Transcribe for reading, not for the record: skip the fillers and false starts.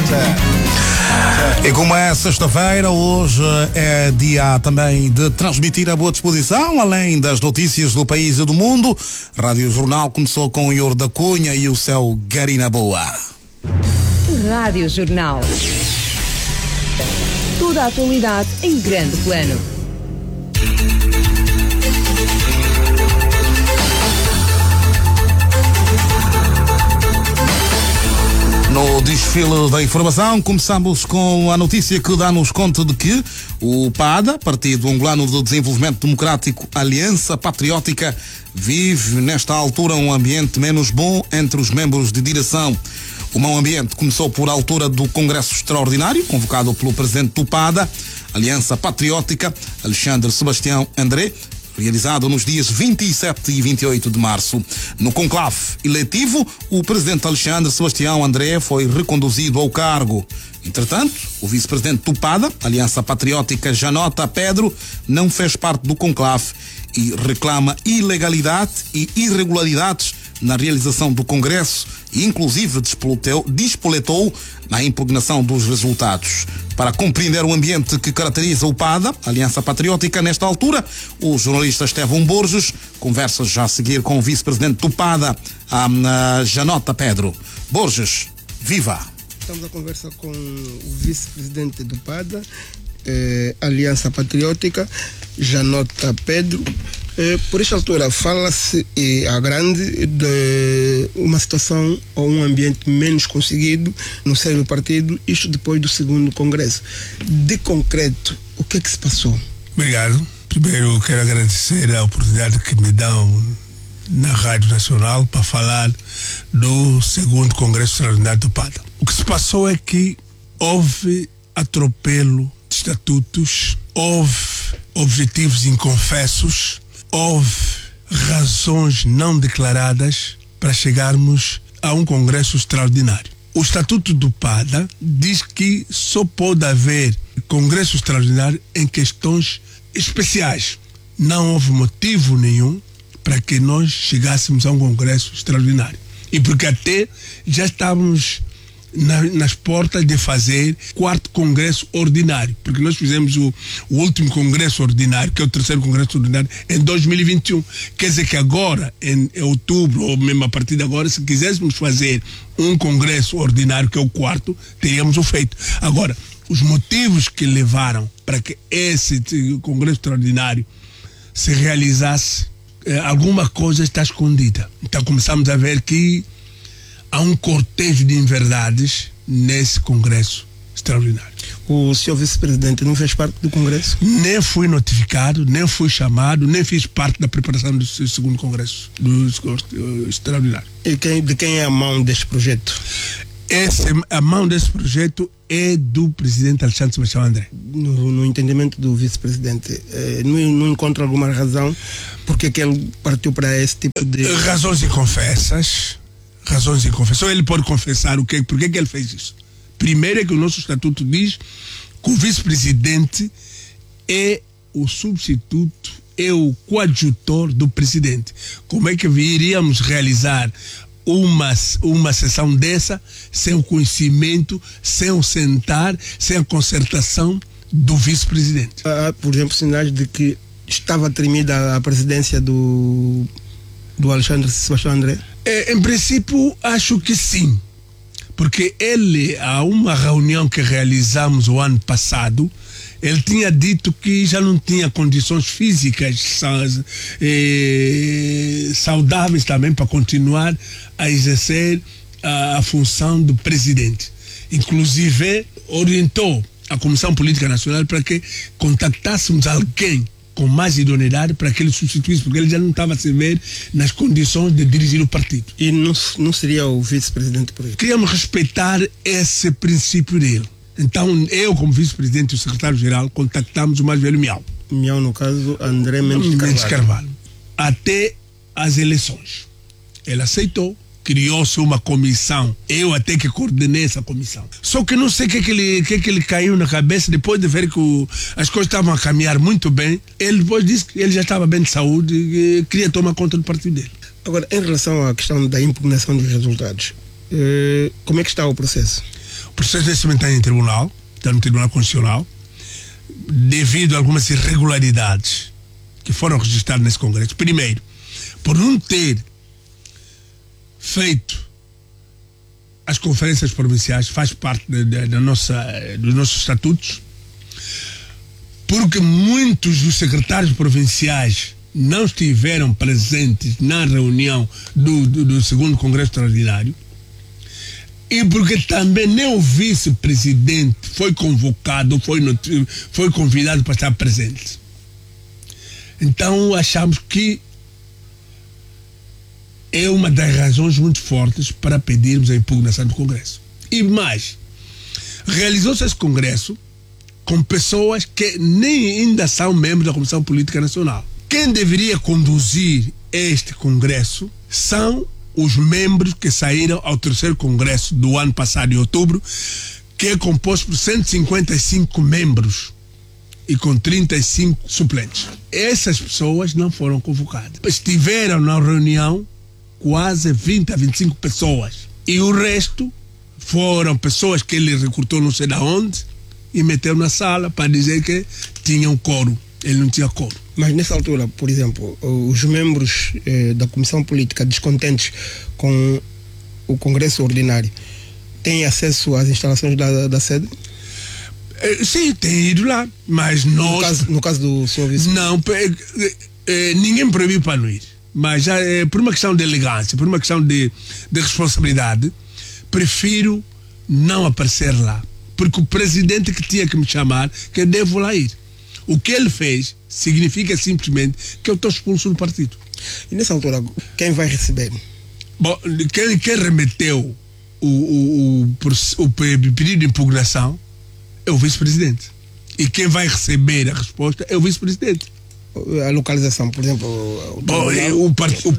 E como é sexta-feira, hoje é dia também de transmitir a boa disposição, além das notícias do país e do mundo. Rádio Jornal começou com o Ior da Cunha e o seu Garina Boa. Rádio Jornal. Toda a atualidade em grande plano. No desfile da informação, começamos com a notícia que dá-nos conta de que o PADA, Partido Angolano de Desenvolvimento Democrático Aliança Patriótica, vive nesta altura um ambiente menos bom entre os membros de direção. O mau ambiente começou por altura do Congresso Extraordinário, convocado pelo presidente do PADA, Aliança Patriótica, Alexandre Sebastião André, realizado nos dias 27 e 28 de março. No conclave eletivo, o presidente Alexandre Sebastião André foi reconduzido ao cargo. Entretanto, o vice-presidente do PADA, Aliança Patriótica, Janota Pedro, não fez parte do conclave e reclama ilegalidade e irregularidades na realização do Congresso e inclusive despoletou na impugnação dos resultados. Para compreender o ambiente que caracteriza o PADA, Aliança Patriótica, nesta altura, o jornalista Estevão Borges conversa já a seguir com o vice-presidente do PADA, a Janota Pedro. Borges, viva! Estamos a conversar com o vice-presidente do PADA, Aliança Patriótica, Janota Pedro. Por esta altura, fala-se a grande de uma situação ou um ambiente menos conseguido no seio do partido, isto depois do segundo congresso. De concreto, o que é que se passou? Obrigado. Primeiro, quero agradecer a oportunidade que me dão na Rádio Nacional para falar do segundo congresso extraordinário do PADA. O que se passou é que houve atropelo de estatutos, houve objetivos inconfessos, houve razões não declaradas para chegarmos a um congresso extraordinário. O Estatuto do PADA diz que só pode haver congresso extraordinário em questões especiais. Não houve motivo nenhum para que nós chegássemos a um congresso extraordinário. E porque até já estávamos nas portas de fazer quarto congresso ordinário, porque nós fizemos o último congresso ordinário, que é o terceiro congresso ordinário, em 2021. Quer dizer que agora, em outubro, ou mesmo a partir de agora, se quiséssemos fazer um congresso ordinário, que é o quarto, teríamos o feito. Agora, os motivos que levaram para que esse congresso extraordinário se realizasse, alguma coisa está escondida. Então começamos a ver que há um cortejo de inverdades nesse congresso extraordinário. O senhor vice-presidente não fez parte do congresso? Nem fui notificado, nem fui chamado, nem fiz parte da preparação do segundo congresso extraordinário. E de quem é a mão deste projeto? A mão desse projeto é do presidente Alexandre Sebastião André. No entendimento do vice-presidente, não encontra alguma razão porque que ele partiu para esse tipo de... Razões inconfessas. Ele pode confessar por que ele fez isso. Primeiro é que o nosso estatuto diz que o vice-presidente é o substituto, é o coadjutor do presidente. Como é que iríamos realizar uma sessão dessa sem o conhecimento, sem o sentar, sem a concertação do vice-presidente? Há, por exemplo, sinais de que estava tremida a presidência do Alexandre Sebastião André? Em princípio, acho que sim. Porque a uma reunião que realizamos o ano passado, ele tinha dito que já não tinha condições físicas saudáveis também para continuar a exercer a função do presidente. Inclusive, orientou a Comissão Política Nacional para que contactássemos alguém com mais idoneidade para que ele substituísse, porque ele já não estava a se ver nas condições de dirigir o partido. E não seria o vice-presidente por isso? Queríamos respeitar esse princípio dele. Então, eu, como vice-presidente e o secretário-geral, contactamos o mais velho Miau. Miau, no caso, André Mendes Carvalho. Até as eleições. Ele aceitou. Criou-se uma comissão. Eu até que coordenei essa comissão. Só que não sei o que ele caiu na cabeça, depois de ver que as coisas estavam a caminhar muito bem. Ele depois disse que ele já estava bem de saúde e queria tomar conta do partido dele. Agora, em relação à questão da impugnação dos resultados, como é que está o processo? O processo nesse momento está em tribunal, está no Tribunal Constitucional, devido a algumas irregularidades que foram registradas nesse Congresso. Primeiro, por não ter feito as conferências provinciais, faz parte dos nossos estatutos, porque muitos dos secretários provinciais não estiveram presentes na reunião do segundo Congresso Extraordinário, e porque também nem o vice-presidente foi convocado, foi convidado para estar presente. Então achamos que é uma das razões muito fortes para pedirmos a impugnação do Congresso. E mais, realizou-se esse Congresso com pessoas que nem ainda são membros da Comissão Política Nacional. Quem deveria conduzir este Congresso são os membros que saíram ao terceiro Congresso do ano passado, em outubro, que é composto por 155 membros e com 35 suplentes. Essas pessoas não foram convocadas. Estiveram na reunião quase 20 a 25 pessoas. E o resto foram pessoas que ele recrutou não sei de onde e meteu na sala para dizer que tinham quórum. Ele não tinha quórum. Mas nessa altura, por exemplo, os membros da Comissão Política descontentes com o Congresso Ordinário têm acesso às instalações da sede? Sim, tem ido lá, mas nós... No caso do senhor vice? Não, ninguém proibiu para não ir. Mas já, por uma questão de elegância, por uma questão de responsabilidade, prefiro não aparecer lá. Porque o presidente que tinha que me chamar, que eu devo lá ir. O que ele fez significa simplesmente que eu estou expulso do partido. E nessa altura, quem vai receber? Bom, quem remeteu o pedido de impugnação é o vice-presidente. E quem vai receber a resposta é o vice-presidente. A localização, por exemplo... O